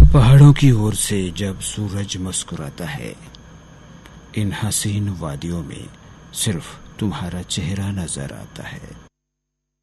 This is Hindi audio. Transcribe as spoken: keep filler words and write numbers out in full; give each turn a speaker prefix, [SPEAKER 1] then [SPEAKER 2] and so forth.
[SPEAKER 1] पहाड़ों की ओर से जब सूरज मुस्कुराता है, इन हसीन वादियों में सिर्फ तुम्हारा चेहरा नजर आता है।